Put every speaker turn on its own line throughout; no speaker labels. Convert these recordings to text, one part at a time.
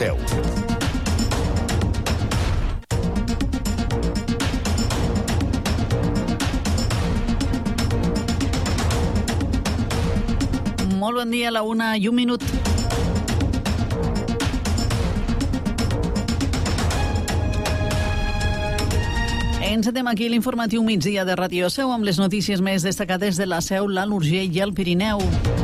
Seu.
Molt bon dia, a la 1:01. Encetem aquí l'informatiu migdia de Ràdio Seu amb les notícies més destacades de la Seu, l'Alt Urgell i el Pirineu.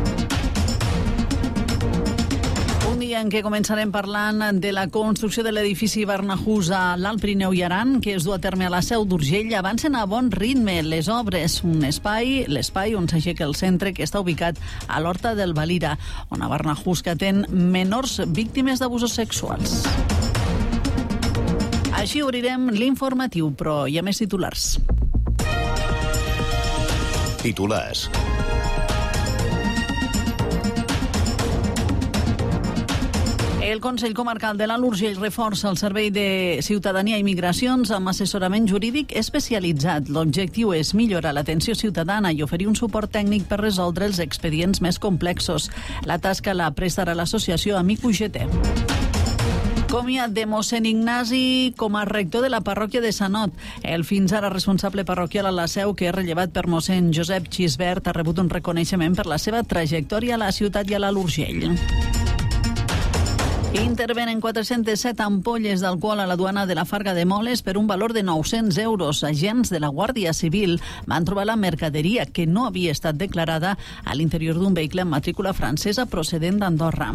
Un dia en què començarem parlant de la construcció de l'edifici Barnahus a l'Alt Pirineu i Aran, que es du a terme a la Seu d'Urgell. Avancen a bon ritme les obres. L'espai on s'aixeca el centre, que està ubicat a l'Horta del Valira, on a Barnahus que atén menors víctimes d'abusos sexuals. Així obrirem l'informatiu, però hi ha més titulars.
Titulars.
El Consell Comarcal de l'Alt Urgell reforça el servei de Ciutadania i Migracions amb assessorament jurídic especialitzat. L'objectiu és millorar l'atenció ciutadana i oferir un suport tècnic per resoldre els expedients més complexos. La tasca la prestarà l'associació Amic UGT. Comiat de mossèn Ignasi com a rector de la parròquia de Sanot. El fins ara responsable parroquial a la Seu, que és rellevat per mossèn Josep Xisbert, ha rebut un reconeixement per la seva trajectòria a la ciutat i a l'Alt Urgell. Intervenen 407 ampolles d'alcohol a la duana de la Farga de Moles per un valor de 900 euros. Agents de la Guàrdia Civil van trobar la mercaderia que no havia estat declarada a l'interior d'un vehicle amb matrícula francesa procedent d'Andorra.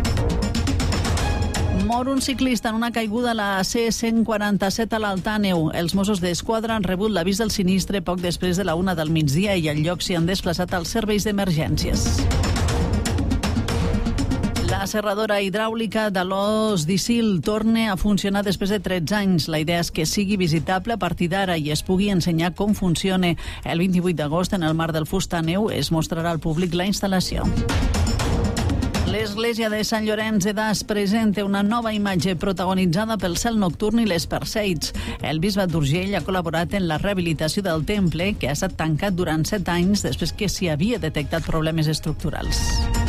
Mor un ciclista en una caiguda a la C-147 a l'Altàneu. Els Mossos d'Esquadra han rebut l'avís del sinistre poc després de la 1 del migdia i al lloc s'hi han desplaçat els serveis d'emergències. La serradora hidràulica de l'Os d'Isil torna a funcionar després de 13 anys. La idea és que sigui visitable a partir d'ara i es pugui ensenyar com funciona. El 28 d'agost, en el marc del Fustaneu, es mostrarà al públic la instal·lació. L'església de Sant Llorenç de Das presenta una nova imatge protagonitzada pel cel nocturn i les perseids. El bisbat d'Urgell ha col·laborat en la rehabilitació del temple, que ha estat tancat durant 7 anys després que s'hi havia detectat problemes estructurals.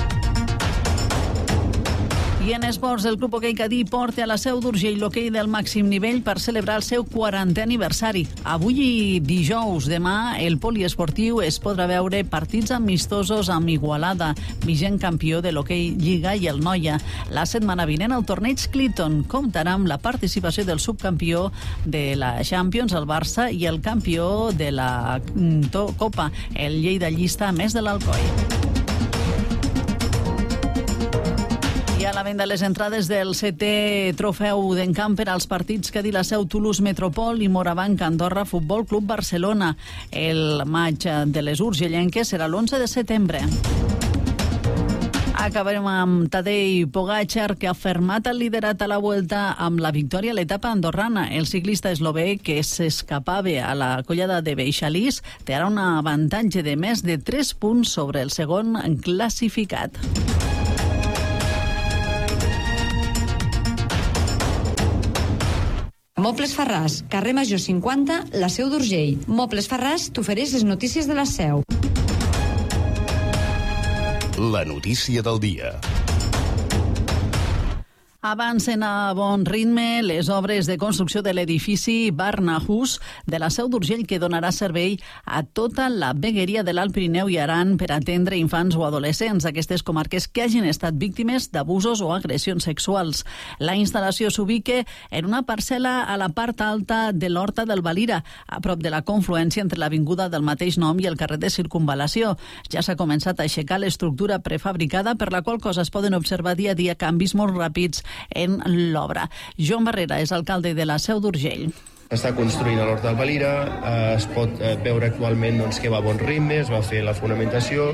I en esports, el Club Hoquei Cadí porta a la Seu d'Urgell l'hoquei del màxim nivell per celebrar el seu 40è aniversari. Avui i dijous, demà, el poliesportiu es podrà veure partits amistosos amb Igualada, vigent campió de l'hoquei Lliga, i el Noia. La setmana vinent, el torneig Clinton comptarà amb la participació del subcampió de la Champions, el Barça, i el campió de la Copa, el Lleida Llista, a més de l'Alcoi. I a la venda les entrades del 7è trofeu d'encamp per als partits Cadí la Seu, Toulouse Metropol i Morabanc Andorra Futbol Club Barcelona. El maig de les urgellenques serà l'11 de setembre. Acabarem amb Tadej Pogačar, que ha fermat el liderat a la Vuelta amb la victòria a l'etapa andorrana. El ciclista eslové, que s'escapava a la collada de Beixalís, té ara un avantatge de més de 3 punts sobre el segon classificat.
Mobles Farràs, carrer Major 50, la Seu d'Urgell. Mobles Farràs t'ofereix les notícies de la Seu.
La notícia del dia.
Avancen a bon ritme les obres de construcció de l'edifici Barnahus de la Seu d'Urgell, que donarà servei a tota la vegueria de l'Alt Pirineu i Aran per atendre infants o adolescents d'aquestes comarques que hagin estat víctimes d'abusos o agressions sexuals. La instal·lació s'ubica en una parcel·la a la part alta de l'Horta del Valira, a prop de la confluència entre l'avinguda del mateix nom i el carrer de Circunvalació. Ja s'ha començat a aixecar l'estructura prefabricada, per la qual cosa es poden observar dia a dia canvis molt ràpids en l'obra. Joan Barrera és alcalde de la Seu d'Urgell.
Està construint a l'Horta del Valira, es pot veure actualment que va a bon ritme, es va fer la fonamentació,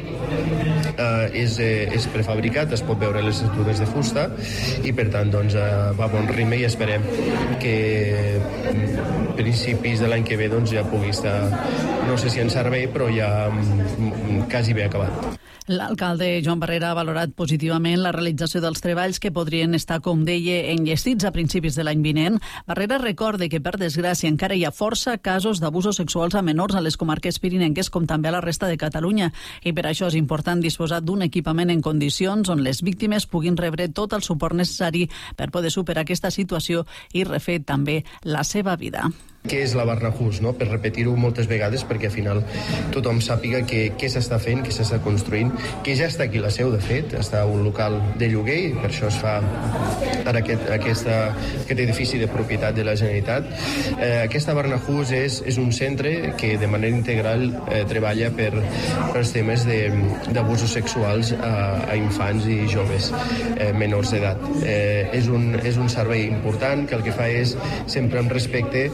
és prefabricat, es pot veure les estructures de fusta i per tant va a bon ritme i esperem que a principis de l'any que ve ja pugui estar, no sé si en servei, però ja quasi bé acabat.
L'alcalde Joan Barrera ha valorat positivament la realització dels treballs que podrien estar, com deia, enllestits a principis de l'any vinent. Barrera recorda que, per desgràcia, encara hi ha força casos d'abusos sexuals a menors a les comarques pirinenques, com també a la resta de Catalunya, i per això és important disposar d'un equipament en condicions on les víctimes puguin rebre tot el suport necessari per poder superar aquesta situació i refer també la seva vida.
Què és la Barnahus, no? Per repetir-ho moltes vegades, perquè al final tothom sàpiga què s'està fent, què s'està construint, que ja està aquí la seu, de fet, està un local de lloguer, i per això es fa ara aquest edifici de propietat de la Generalitat. Aquesta Barnahus és un centre que de manera integral treballa per els temes d'abusos sexuals a infants i joves menors d'edat. És un servei important que el que fa és, sempre amb respecte,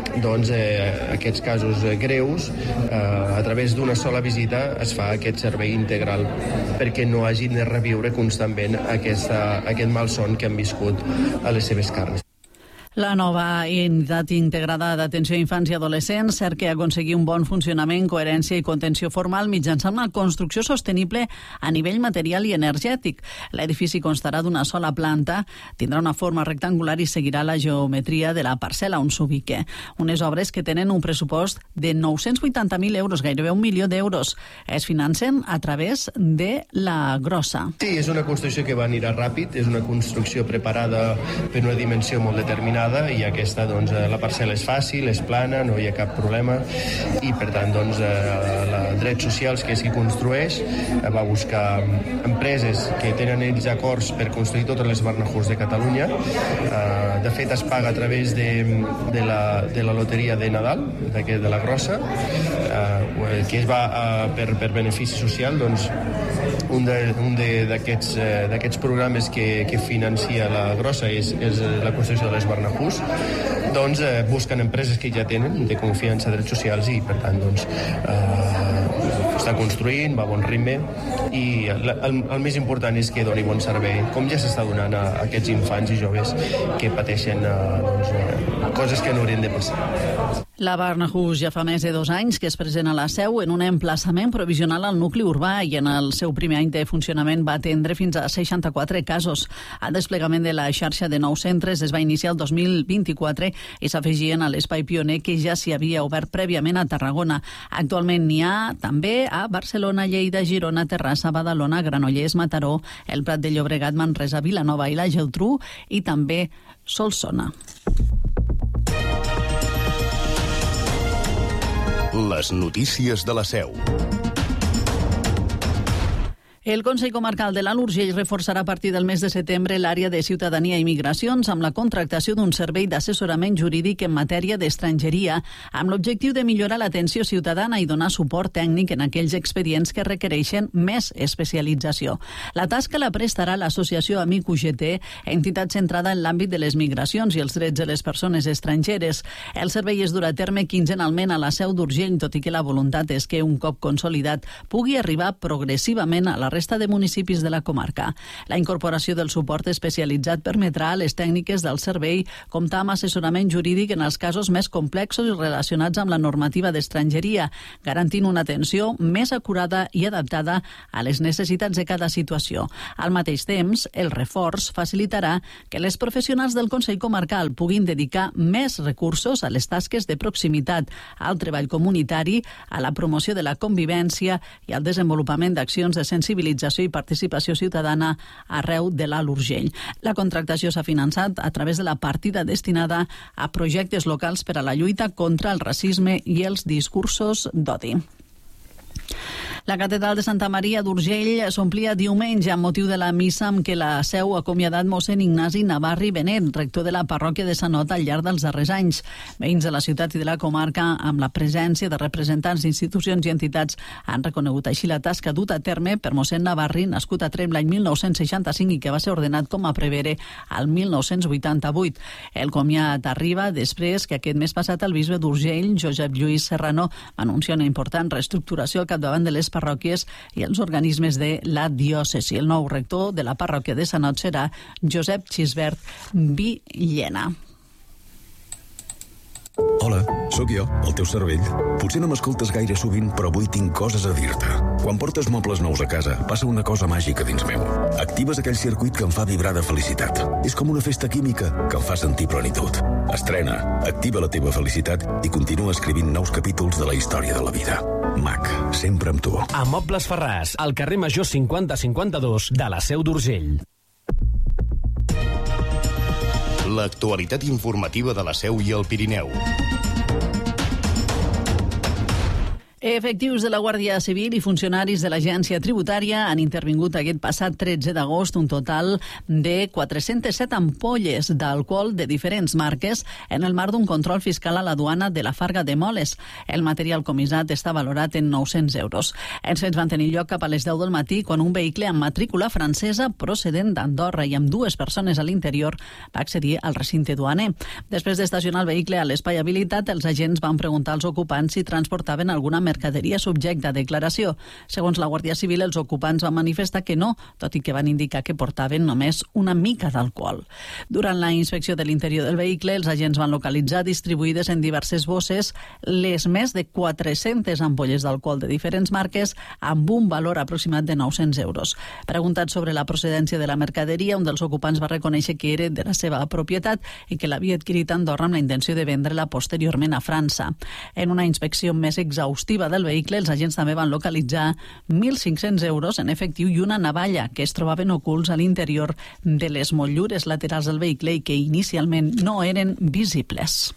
aquests casos greus, a través d'una sola visita es fa aquest servei integral perquè no hagin de reviure constantment aquest malson que han viscut a les seves carns.
La nova unitat integrada d'atenció a infants i adolescents cerca aconseguir un bon funcionament, coherència i contenció formal mitjançant una construcció sostenible a nivell material i energètic. L'edifici constarà d'una sola planta, tindrà una forma rectangular i seguirà la geometria de la parcel·la on s'ubique. Unes obres que tenen un pressupost de 980.000 euros, gairebé 1 milió d'euros. Es financen a través de la Grossa.
Sí, és una construcció que va anirà ràpid, és una construcció preparada per una dimensió molt determinada, i aquesta, la parcel·la és fàcil, és plana, no hi ha cap problema, i per tant, Drets Socials, que és qui construeix, va buscar empreses que tenen ells acords per construir totes les Barnahus de Catalunya. De fet, es paga a través de la loteria de Nadal, de la Grossa, que es va per benefici social. Un d'aquests programes que financia la Grossa és la construcció de les Barnahus. Busquen empreses que ja tenen de confiança a Drets Socials i, per tant, està construint, va a bon ritme, i el més important és que doni bon servei, com ja s'està donant a aquests infants i joves que pateixen coses que no haurien de passar.
La Barnahus ja fa més de 2 anys que és present a la Seu en un emplaçament provisional al nucli urbà, i en el seu primer any de funcionament va atendre fins a 64 casos. El desplegament de la xarxa de 9 centres es va iniciar el 2024 i s'afegien a l'espai pioner que ja s'hi havia obert prèviament a Tarragona. Actualment n'hi ha també a Barcelona, Lleida, Girona, Terrassa, Badalona, Granollers, Mataró, el Prat de Llobregat, Manresa, Vilanova i la Geltrú, i també Solsona.
Les notícies de la Seu.
El Consell Comarcal de l'Alt Urgell reforçarà a partir del mes de setembre l'àrea de Ciutadania i Migracions amb la contractació d'un servei d'assessorament jurídic en matèria d'estrangeria, amb l'objectiu de millorar l'atenció ciutadana i donar suport tècnic en aquells expedients que requereixen més especialització. La tasca la prestarà l'associació Amic UGT, entitat centrada en l'àmbit de les migracions i els drets de les persones estrangeres. El servei es durà a terme quinzenalment a la Seu d'Urgell, tot i que la voluntat és que un cop consolidat pugui arribar progressivament a la resta de municipis de la comarca. La incorporació del suport especialitzat permetrà a les tècniques del servei comptar amb assessorament jurídic en els casos més complexos i relacionats amb la normativa d'estrangeria, garantint una atenció més acurada i adaptada a les necessitats de cada situació. Al mateix temps, el reforç facilitarà que les professionals del Consell Comarcal puguin dedicar més recursos a les tasques de proximitat, al treball comunitari, a la promoció de la convivència i al desenvolupament d'accions de sensibilitat i participació ciutadana arreu de l'Alt Urgell. La contractació s'ha finançat a través de la partida destinada a projectes locals per a la lluita contra el racisme i els discursos d'odi. La catedral de Santa Maria d'Urgell s'omplia diumenge amb motiu de la missa amb què la Seu ha acomiadat mossèn Ignasi Navarri Benet, rector de la parròquia de Sant Ot al llarg dels darrers anys. Veïns de la ciutat i de la comarca, amb la presència de representants d'institucions i entitats, han reconegut així la tasca duta a terme per mossèn Navarri, nascut a Tremp l'any 1965 i que va ser ordenat com a prevere al 1988. El comiat arriba després que aquest mes passat el bisbe d'Urgell, Josep Lluís Serrano, va anunciar una important reestructuració al capdavant de les parròquies i els organismes de la diòcesi. El nou rector de la parròquia de Sant Ot serà Josep Xisbert Villena.
Hola, sóc jo, el teu cervell. Potser no m'escoltes gaire sovint, però avui tinc coses a dir-te. Quan portes mobles nous a casa, passa una cosa màgica dins meu. Actives aquell circuit que em fa vibrar de felicitat. És com una festa química que em fa sentir plenitud. Estrena, activa la teva felicitat i continua escrivint nous capítols de la història de la vida. MAC, sempre amb tu.
A Mobles Ferràs, al carrer Major 5052 de la Seu d'Urgell.
L'actualitat informativa de la Seu i el Pirineu.
Efectius de la Guàrdia Civil i funcionaris de l'Agència Tributària han intervingut aquest passat 13 d'agost un total de 407 ampolles d'alcohol de diferents marques en el marc d'un control fiscal a la duana de la Farga de Moles. El material comissat està valorat en 900 euros. Els fets van tenir lloc cap a les 10 del matí quan un vehicle amb matrícula francesa procedent d'Andorra i amb 2 persones a l'interior va accedir al recinte duaner. Després d'estacionar el vehicle a l'espai habilitat, els agents van preguntar als ocupants si transportaven alguna mercaderia subjecta a declaració. Segons la Guàrdia Civil, els ocupants van manifestar que no, tot i que van indicar que portaven només una mica d'alcohol. Durant la inspecció de l'interior del vehicle, els agents van localitzar distribuïdes en diverses bosses les més de 400 ampolles d'alcohol de diferents marques amb un valor aproximat de 900 euros. Preguntat sobre la procedència de la mercaderia, un dels ocupants va reconèixer que era de la seva propietat i que l'havia adquirit a Andorra amb la intenció de vendre-la posteriorment a França. En una inspecció més exhaustiva del vehicle, els agents també van localitzar 1.500 euros en efectiu i una navalla que es trobaven ocults a l'interior de les motllures laterals del vehicle i que inicialment no eren visibles.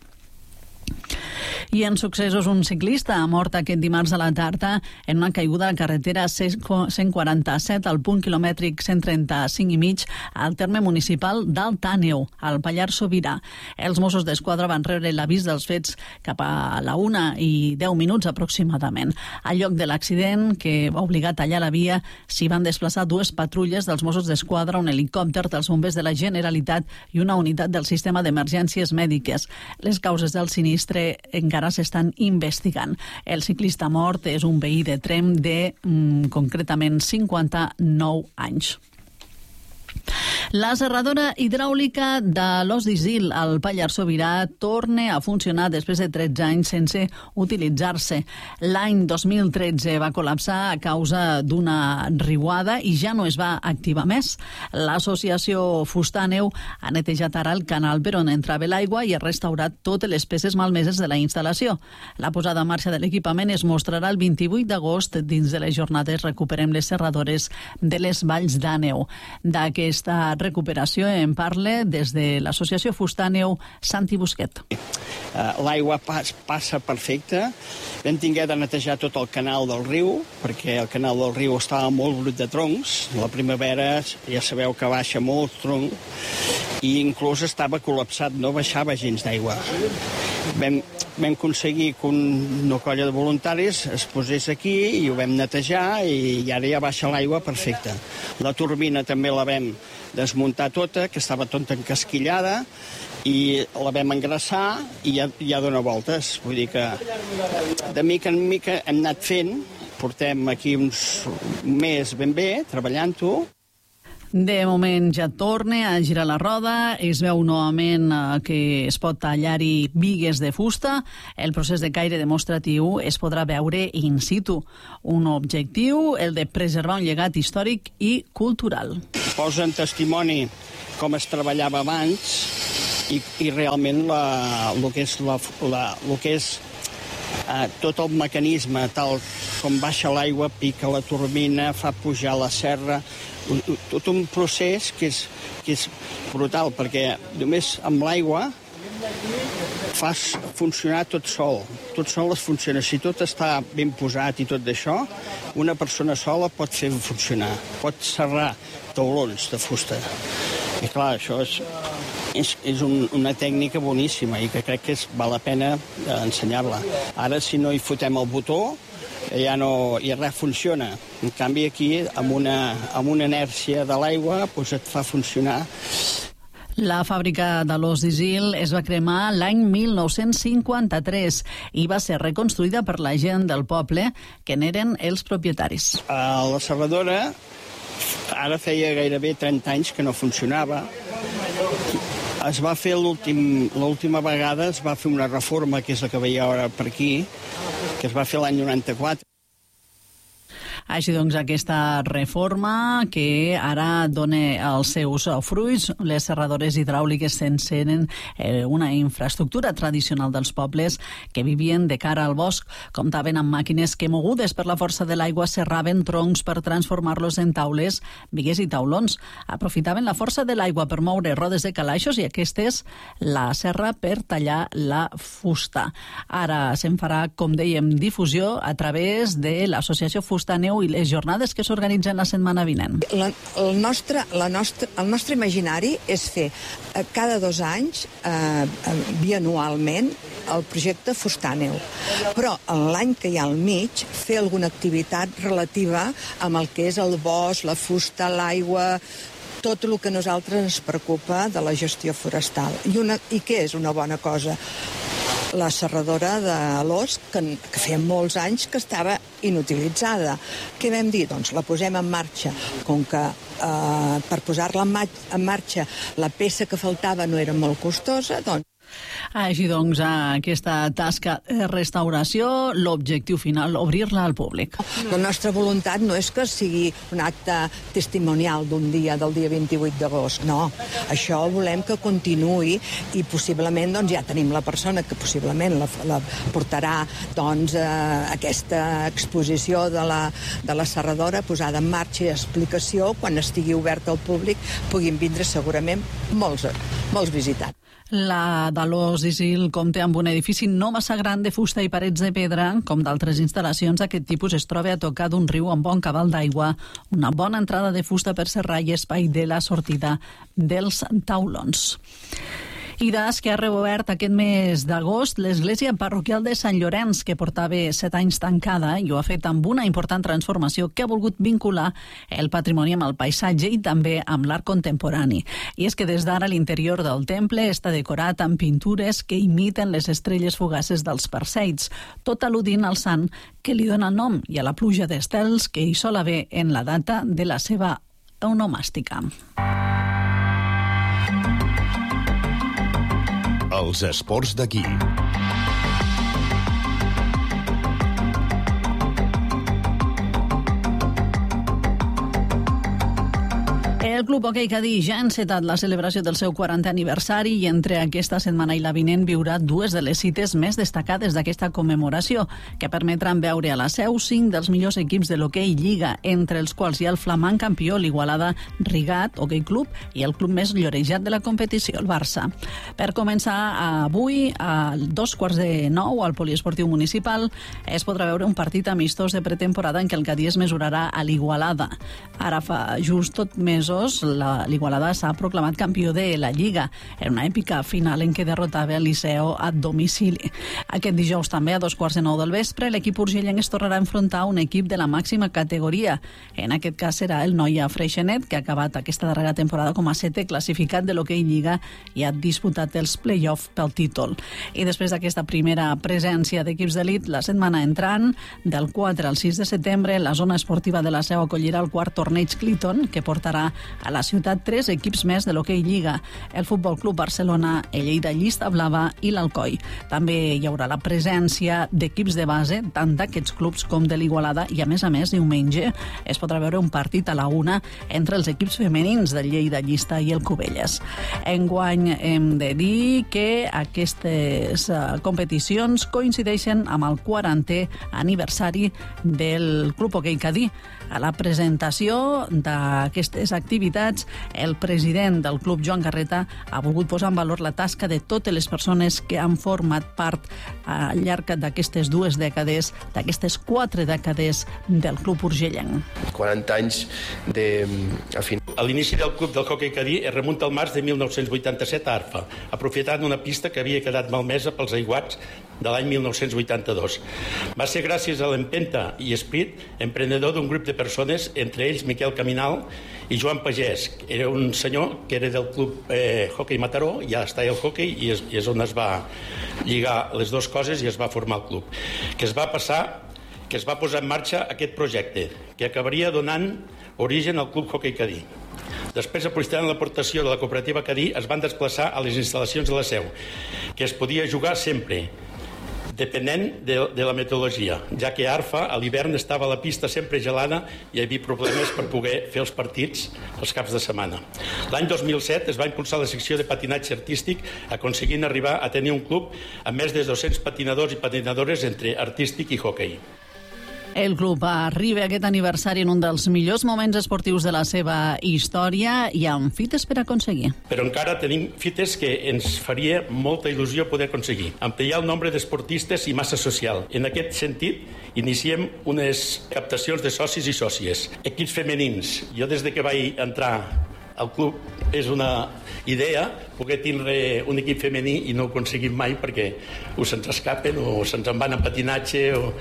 I en successos, un ciclista ha mort aquest dimarts a la tarda en una caiguda a la carretera 147 al punt quilomètric 135 i mig al terme municipal d'Alt Àneu, al Pallars Sobirà. Els Mossos d'Esquadra van rebre l'avís dels fets cap a la 1:10 aproximadament. Al lloc de l'accident, que va obligar a tallar la via, s'hi van desplaçar 2 patrulles dels Mossos d'Esquadra, un helicòpter dels bombers de la Generalitat i una unitat del sistema d'emergències mèdiques. Les causes del sinistre encara s'estan investigant. El ciclista mort és un veí de Tremp de concretament 59 anys. La serradora hidràulica de l'Os d'Isil al Pallars Sobirà torna a funcionar després de 13 anys sense utilitzar-se. L'any 2013 va col·lapsar a causa d'una riuada i ja no es va activar més. L'associació Fustaneu ha netejat ara el canal per on entrava l'aigua i ha restaurat totes les peces malmeses de la instal·lació. La posada en marxa de l'equipament es mostrarà el 28 d'agost dins de les jornades Recuperem les serradores de les Valls d'Àneu. D'aquesta recuperació en parla des de l'associació Fustaneu Santi Busquet.
L'aigua passa perfecta. Vam tingué de netejar tot el canal del riu, perquè el canal del riu estava molt brut de troncs. La primavera ja sabeu que baixa molt tronc i inclús estava col·lapsat, no baixava gens d'aigua. Vam aconseguir que una colla de voluntaris es posés aquí i ho vam netejar i ara ja baixa l'aigua perfecta. La turbina també la vam desmuntar tota, que estava tota encasquillada, i la vam engraçar i ja dona voltes. Vull dir que de mica en mica hem anat fent, portem aquí uns mes ben bé treballant-ho.
De moment ja torna a girar la roda, es veu novament que es pot tallar-hi bigues de fusta. El procés de caire demostratiu es podrà veure in situ. Un objectiu, el de preservar un llegat històric i cultural.
Posa en testimoni com es treballava abans i realment el que és tot el mecanisme, tal com baixa l'aigua, pica la turbina, fa pujar la serra, tot un procés que és brutal, perquè només amb l'aigua fas funcionar tot sol es funciona. Si tot està ben posat i tot d'això, una persona sola pot fer funcionar, pot serrar taulons de fusta. I clar, això és una tècnica boníssima i que crec que val la pena ensenyar-la. Ara, si no hi fotem el botó, ja res funciona. En canvi, aquí, amb una inèrcia de l'aigua, doncs et fa funcionar.
La fàbrica de l'Os d'Isil es va cremar l'any 1953 i va ser reconstruïda per la gent del poble, que n'eren els propietaris.
La serradora ara feia gairebé 30 anys que no funcionava. Es va fer l'última vegada, es va fer una reforma, que és la que veia ara per aquí, que es va fer l'any 94.
Així doncs, aquesta reforma que ara dona els seus fruits, les serradores hidràuliques s'encenen una infraestructura tradicional dels pobles que vivien de cara al bosc. Comptaven amb màquines que, mogudes per la força de l'aigua, serraven troncs per transformar-los en taules, bigues i taulons. Aprofitaven la força de l'aigua per moure rodes de calaixos i aquestes la serra per tallar la fusta. Ara se'n farà, com dèiem, difusió a través de l'Associació Fustaneu i les jornades que s'organitzen la setmana vinent.
El nostre imaginari és fer cada 2 anys, bianualment, el projecte Fustaneu. Però l'any que hi ha al mig, fer alguna activitat relativa amb el que és el bosc, la fusta, l'aigua, tot el que a nosaltres ens preocupa de la gestió forestal. I què és una bona cosa? La serradora de l'Os, que feia molts anys que estava inutilitzada. Què vam dir? Doncs la posem en marxa. Com que per posar-la en marxa la peça que faltava no era molt costosa, doncs
així doncs, aquesta tasca de restauració, l'objectiu final, obrir-la al públic.
La nostra voluntat no és que sigui un acte testimonial d'un dia, del dia 28 d'agost, no. Això volem que continuï i possiblement doncs, ja tenim la persona que possiblement la portarà doncs, aquesta exposició de la serradora posada en marxa i explicació. Quan estigui oberta al públic puguin vindre segurament molts visitants.
La de l'Os d'Isil compta amb un edifici no massa gran de fusta i parets de pedra. Com d'altres instal·lacions, aquest tipus es troba a tocar d'un riu amb bon cabal d'aigua, una bona entrada de fusta per serrar i espai de la sortida dels taulons. IDAS, que ha reobert aquest mes d'agost l'església parroquial de Sant Llorenç, que portava 7 anys tancada, i ho ha fet amb una important transformació que ha volgut vincular el patrimoni amb el paisatge i també amb l'art contemporani. I és que des d'ara l'interior del temple està decorat amb pintures que imiten les estrelles fugaces dels perseids, tot al·ludint al sant que li dona nom i a la pluja d'estels que hi sol haver en la data de la seva onomàstica.
Els esports d'aquí.
El Club Hoquei Cadí ja ha encetat la celebració del seu 40è aniversari i entre aquesta setmana i la vinent viurà 2 de les cites més destacades d'aquesta commemoració, que permetran veure a la Seu 5 dels millors equips de l'Hoquei Lliga, entre els quals hi ha el flamant campió, l'Igualada Rigat Hoquei Club, i el club més llorejat de la competició, el Barça. Per començar avui, a 8:45 al Poliesportiu Municipal, es podrà veure un partit amistós de pretemporada en què el Cadí es mesurarà a l'Igualada. Ara fa just tot mesos l'Igualada s'ha proclamat campió de la Lliga. Era una èpica final en què derrotava el Liceo a domicili. Aquest dijous també a 8:45 del vespre l'equip urgellenc es tornarà a enfrontar a un equip de la màxima categoria. En aquest cas serà el Noia Freixenet, que ha acabat aquesta darrera temporada com a 7è classificat de l'Hoquei Lliga i ha disputat els play-off pel títol. I després d'aquesta primera presència d'equips d'elit, la setmana entrant, del 4 al 6 de setembre, la zona esportiva de la Seu acollirà el 4è torneig Cliton, que portarà a la ciutat 3 equips més de l'Hoquei Lliga, el Futbol Club Barcelona, el Lleida Llista Blava i l'Alcoi. També hi haurà la presència d'equips de base, tant d'aquests clubs com de l'Igualada, i a més, diumenge es podrà veure un partit a la 1 entre els equips femenins del Lleida Llista i el Cubelles. Enguany hem de dir que aquestes competicions coincideixen amb el 40è aniversari del Club Hoquei Cadí. A la presentació d'aquestes activitats, el president del club, Joan Garreta, ha volgut posar en valor la tasca de totes les persones que han format part al llarg d'aquestes 2 dècades, d'aquestes 4 dècades del club urgellenc.
40 anys de...
L'inici del club del Hoquei Cadí es remunta al març de 1987 a Arfa, aprofitant una pista que havia quedat malmesa pels aiguats de l'any 1982. Va ser gràcies a l'empenta i esprit emprenedor d'un grup de persones, entre ells Miquel Caminal i Joan Pagès. Era un senyor que era del club Hoquei Mataró, ja està al hoquei, i és on es va lligar les dues coses i es va formar el club. Que es va posar en marxa aquest projecte, que acabaria donant origen al Club Hoquei Cadí. Després, aprofitant l'aportació de la cooperativa Cadí, es van desplaçar a les instal·lacions de la Seu, que es podia jugar sempre, depenent de la meteorologia, ja que a Arfa a l'hivern estava la pista sempre gelada i hi havia problemes per poder fer els partits els caps de setmana. L'any 2007 es va impulsar la secció de patinatge artístic, aconseguint arribar a tenir un club amb més de 200 patinadors i patinadores entre artístic i hoquei.
El club arriba a aquest aniversari en un dels millors moments esportius de la seva història i amb fites per aconseguir.
Però encara tenim fites que ens faria molta il·lusió poder aconseguir. Ampliar el nombre d'esportistes i massa social. En aquest sentit, iniciem unes captacions de socis i sòcies. Equips femenins. Jo des que vaig entrar al club és una idea poder tindre un equip femení i no ho aconseguim mai perquè o se'ns escapen o se'ns en van a patinatge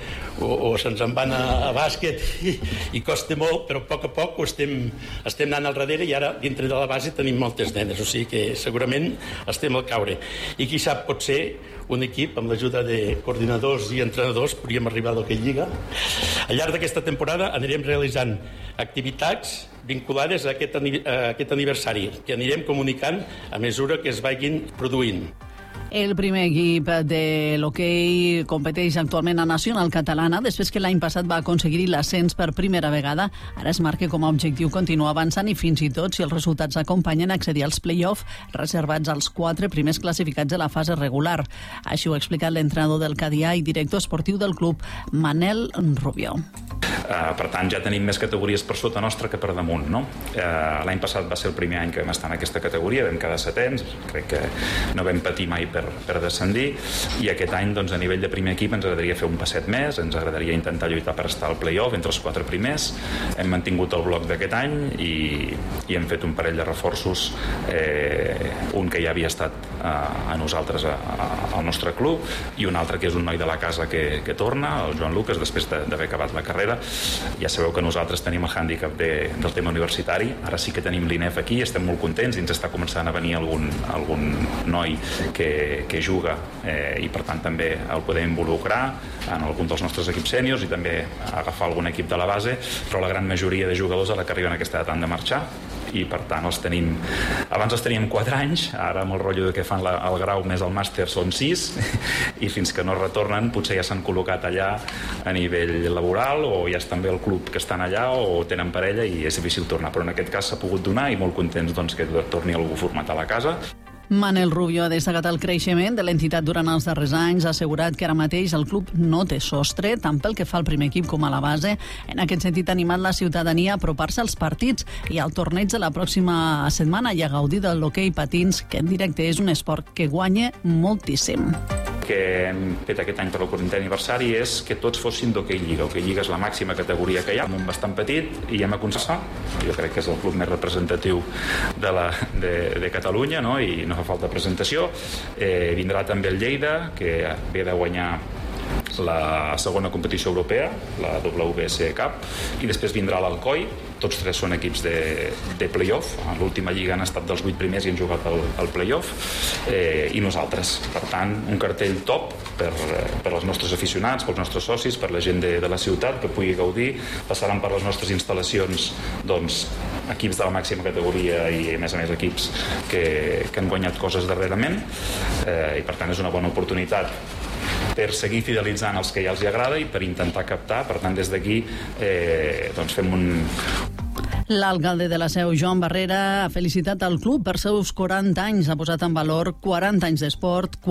o se'ns en van a bàsquet i costa molt, però a poc ho estem anant al darrere i ara dintre de la base tenim moltes nenes, o sigui que segurament estem al caure. I qui sap, pot ser un equip amb l'ajuda de coordinadors i entrenadors podríem arribar a l'Hockey Lliga. Al llarg d'aquesta temporada anirem realitzant activitats vinculades a aquest aniversari, que anirem comunicant a mesura que es vagin produint.
El primer equip de l'hoquei competeix actualment a Nacional Catalana després que l'any passat va aconseguir l'ascens per primera vegada. Ara es marca com a objectiu continuar avançant i fins i tot, si els resultats acompanyen, accedir als play-off reservats als 4 primers classificats de la fase regular. Així ho ha explicat l'entrenador del Cadià i director esportiu del club, Manel Rubio.
Per tant, ja tenim més categories per sota nostra que per damunt, no? L'any passat va ser el primer any que vam estar en aquesta categoria, vam quedar setens, crec que no vam patir mai per descendir, i aquest any, doncs, a nivell de primer equip ens agradaria fer un passet més, ens agradaria intentar lluitar per estar al play-off entre els 4 primers. Hem mantingut el bloc d'aquest any i hem fet un parell de reforços, un que ja havia estat a nosaltres al nostre club i un altre que és un noi de la casa que torna, el Joan Lucas, després d'haver acabat la carrera. Ja sabeu que nosaltres tenim el hàndicap del tema universitari, ara sí que tenim l'INEF aquí, estem molt contents i ens està començant a venir algun noi que juga i per tant també el podem involucrar en algun dels nostres equips sèniors i també agafar algun equip de la base, però la gran majoria de jugadors a la que arriben a aquesta edat han de marxar i per tant abans els teníem 4 anys, ara amb el rotllo que fan el grau més el màster són 6 i fins que no retornen potser ja s'han col·locat allà a nivell laboral o ja estan bé al club que estan allà o tenen parella i és difícil tornar, però en aquest cas s'ha pogut donar i molt contents doncs, que torni algú format a la casa.
Manel Rubio ha destacat el creixement de l'entitat durant els darrers anys, ha assegurat que ara mateix el club no té sostre, tant pel que fa al primer equip com a la base. En aquest sentit ha animat la ciutadania a apropar-se als partits i al torneig de la pròxima setmana i a gaudir de l'hoquei patins, que en directe és un esport que guanya moltíssim.
Que hem fet aquest any per el 40è aniversari és que tots fossin d'Hockey Lliga. Hockey Lliga és la màxima categoria que hi ha, un bastant petit, i hem aconseguit, jo crec que és el club més representatiu de Catalunya, no? I no fa falta presentació. Vindrà també el Lleida, que ve de guanyar la segona competició europea, la WBC Cup, i després vindrà l'Alcoi. Tots 3 són equips de play-off. A l'última lliga han estat dels 8 primers i han jugat al play-off, i nosaltres. Per tant, un cartell top per als nostres aficionats, pels nostres socis, per la gent de la ciutat que pugui gaudir. Passaran per les nostres instal·lacions doncs, equips de la màxima categoria i, a més equips que han guanyat coses darrerament, i per tant és una bona oportunitat per seguir fidelitzant els que ja els agrada i per intentar captar. Per tant, des d'aquí doncs fem un...
L'alcalde de la Seu, Joan Barrera, ha felicitat el club per seus 40 anys. Ha posat en valor 40 anys d'esport,